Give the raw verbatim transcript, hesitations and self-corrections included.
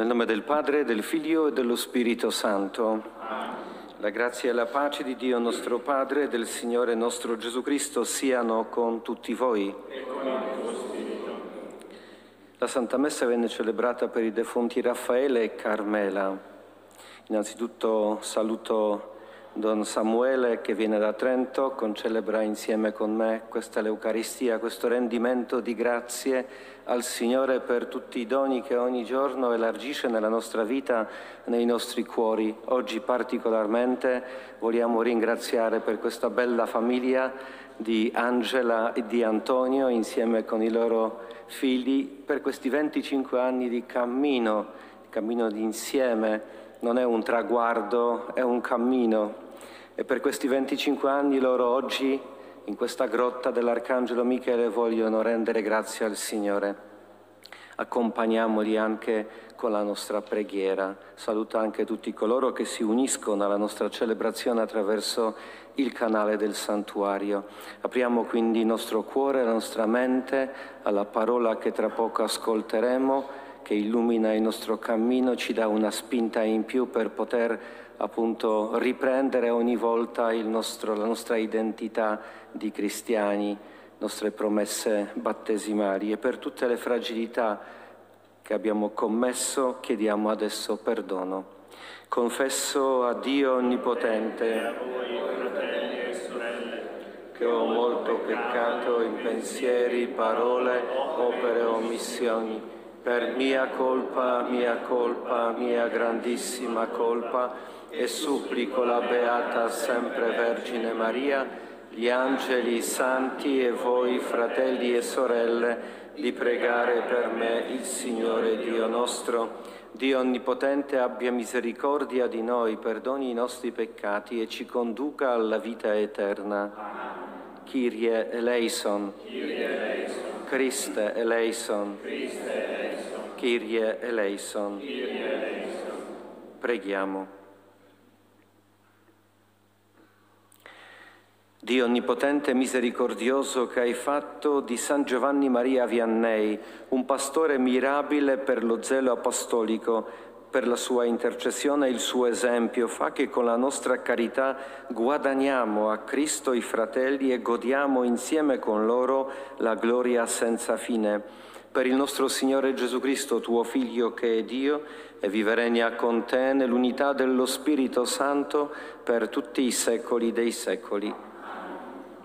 Nel nome del Padre, del Figlio e dello Spirito Santo. Amen. La grazia e la pace di Dio nostro Padre e del Signore nostro Gesù Cristo siano con tutti voi. E con il tuo spirito. La Santa Messa venne celebrata per i defunti Raffaele e Carmela. Innanzitutto saluto Don Samuele che viene da Trento, concelebra insieme con me questa l'Eucaristia, questo rendimento di grazie al Signore per tutti i doni che ogni giorno elargisce nella nostra vita, nei nostri cuori. Oggi particolarmente vogliamo ringraziare per questa bella famiglia di Angela e di Antonio insieme con i loro figli per questi venticinque anni di cammino, cammino di insieme. Non è un traguardo, è un cammino. E per questi venticinque anni loro oggi, in questa grotta dell'Arcangelo Michele, vogliono rendere grazie al Signore. Accompagniamoli anche con la nostra preghiera. Saluto anche tutti coloro che si uniscono alla nostra celebrazione attraverso il canale del Santuario. Apriamo quindi il nostro cuore, la nostra mente alla parola che tra poco ascolteremo, che illumina il nostro cammino, ci dà una spinta in più per poter appunto riprendere ogni volta il nostro, la nostra identità di cristiani, nostre promesse battesimali. E per tutte le fragilità che abbiamo commesso chiediamo adesso perdono. Confesso a Dio Onnipotente E a voi, fratelli e sorelle, che ho molto peccato in pensieri, parole, opere e omissioni. Per mia colpa, mia colpa, mia grandissima colpa, e supplico la Beata Sempre Vergine Maria, gli angeli, i santi e voi, fratelli e sorelle, di pregare per me il Signore Dio nostro. Dio Onnipotente abbia misericordia di noi, perdoni i nostri peccati e ci conduca alla vita eterna. Amen. Kyrie eleison. Kyrie eleison. Christe eleison. Christe eleison. Kyrie eleison. Kyrie eleison. Preghiamo. Dio Onnipotente e misericordioso, che hai fatto di San Giovanni Maria Vianney un pastore mirabile per lo zelo apostolico, per la sua intercessione e il suo esempio, fa che con la nostra carità guadagniamo a Cristo i fratelli e godiamo insieme con loro la gloria senza fine. Per il nostro Signore Gesù Cristo, tuo Figlio, che è Dio, e vive e regna con te nell'unità dello Spirito Santo per tutti i secoli dei secoli.